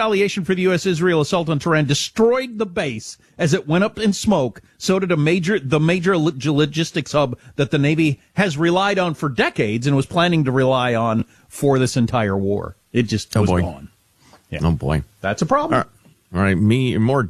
retaliation for the U.S.-Israel assault on Tehran destroyed the base as it went up in smoke. So did the major logistics hub that the Navy has relied on for decades and was planning to rely on for this entire war. It just was gone. Yeah. Oh, boy. That's a problem. All right, more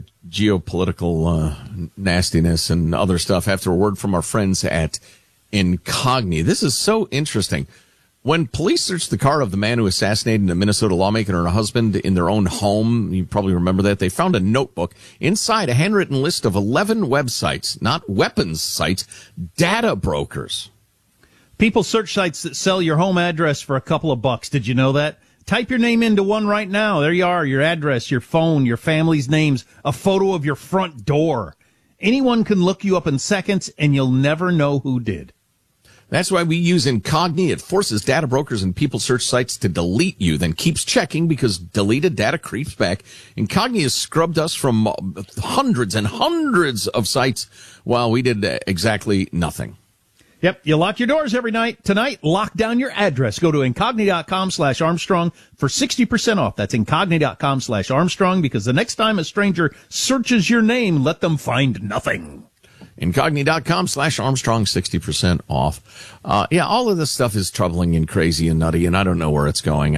geopolitical nastiness and other stuff after a word from our friends at Incogni. This is so interesting. When police searched the car of the man who assassinated a Minnesota lawmaker and her husband in their own home, you probably remember that, they found a notebook. Inside, a handwritten list of 11 websites, not weapons sites, data brokers. People search sites that sell your home address for a couple of bucks. Did you know that? Type your name into one right now. There you are, your address, your phone, your family's names, a photo of your front door. Anyone can look you up in seconds, and you'll never know who did. That's why we use Incogni. It forces data brokers and people search sites to delete you, then keeps checking because deleted data creeps back. Incogni has scrubbed us from hundreds and hundreds of sites while we did exactly nothing. Yep, you lock your doors every night. Tonight, lock down your address. Go to Incogni.com/Armstrong for 60% off. That's Incogni.com/Armstrong, because the next time a stranger searches your name, let them find nothing. Incogni.com/Armstrong, 60% off. All of this stuff is troubling and crazy and nutty, and I don't know where it's going.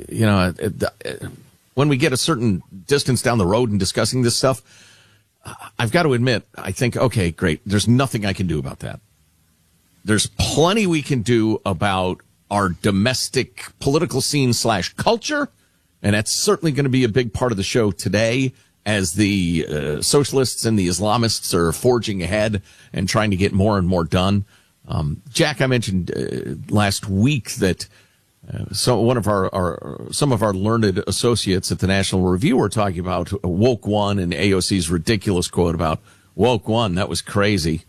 When we get a certain distance down the road in discussing this stuff, I've got to admit, I think, okay, great. There's nothing I can do about that. There's plenty we can do about our domestic political scene / culture, and that's certainly going to be a big part of the show today as the socialists and the Islamists are forging ahead and trying to get more and more done. Jack, I mentioned last week that some of our learned associates at the National Review were talking about Woke One and AOC's ridiculous quote about Woke One. That was crazy.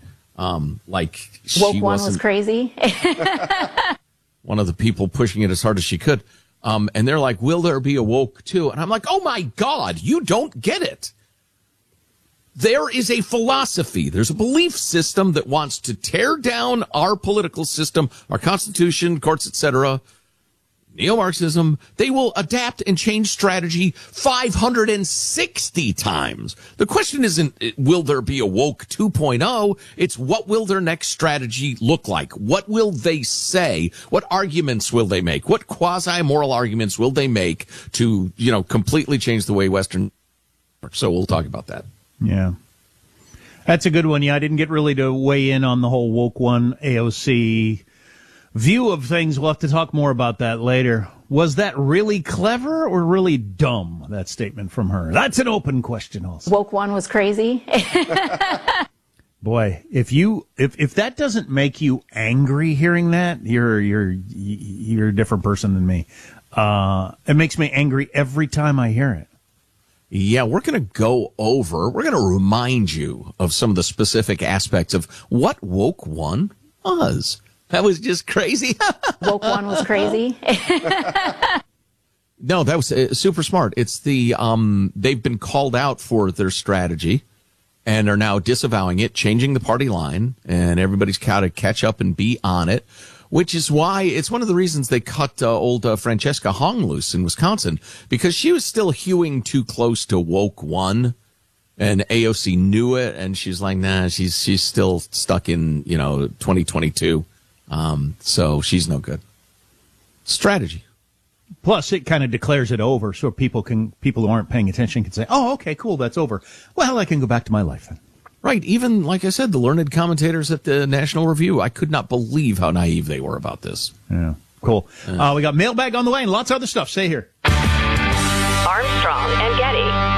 Woke One was crazy. One of the people pushing it as hard as she could. And they're like, will there be a woke two? And I'm like, oh my God, you don't get it. There is a philosophy. There's a belief system that wants to tear down our political system, our constitution, courts, etc. Neo-Marxism. They will adapt and change strategy 560 times. The question isn't, will there be a woke 2.0? It's what will their next strategy look like? What will they say? What arguments will they make? What quasi-moral arguments will they make to, completely change the way Western works? So we'll talk about that. Yeah. That's a good one. Yeah, I didn't get really to weigh in on the whole Woke One AOC view of things. We'll have to talk more about that later. Was that really clever or really dumb, that statement from her? That's an open question also. Woke One was crazy. Boy, if that doesn't make you angry hearing that, you're a different person than me. It makes me angry every time I hear it. Yeah, we're going to remind you of some of the specific aspects of what Woke One was. That was just crazy. Woke One was crazy. No, that was super smart. It's they've been called out for their strategy and are now disavowing it, changing the party line, and everybody's got to catch up and be on it, which is why it's one of the reasons they cut old Francesca Hong loose in Wisconsin, because she was still hewing too close to Woke One. And AOC knew it, and she's like, nah, she's still stuck in, 2022. So she's no good. Strategy. Plus, it kind of declares it over, so people who aren't paying attention can say, oh, okay, cool, that's over. Well, I can go back to my life then. Right. Even, like I said, the learned commentators at the National Review, I could not believe how naive they were about this. Yeah, cool. We got mailbag on the way and lots of other stuff. Stay here. Armstrong and Getty.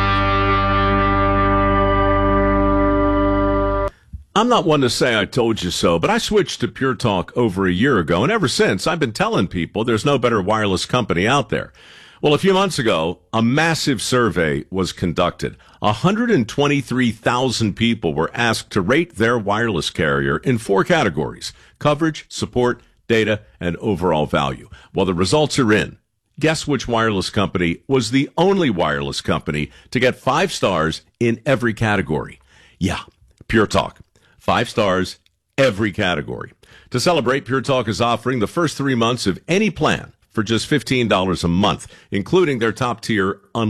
I'm not one to say I told you so, but I switched to Pure Talk over a year ago, and ever since, I've been telling people there's no better wireless company out there. Well, a few months ago, a massive survey was conducted. 123,000 people were asked to rate their wireless carrier in 4 categories: coverage, support, data, and overall value. Well, the results are in. Guess which wireless company was the only wireless company to get 5 stars in every category? Yeah, Pure Talk. 5 stars, every category. To celebrate, Pure Talk is offering the first 3 months of any plan for just $15 a month, including their top-tier